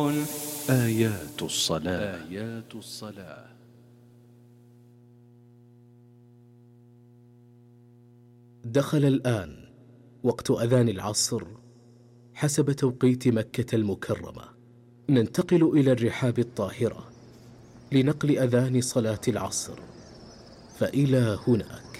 آيات الصلاة. دخل الآن وقت أذان العصر حسب توقيت مكة المكرمة. ننتقل إلى الرحاب الطاهرة لنقل أذان صلاة العصر، فإلى هناك.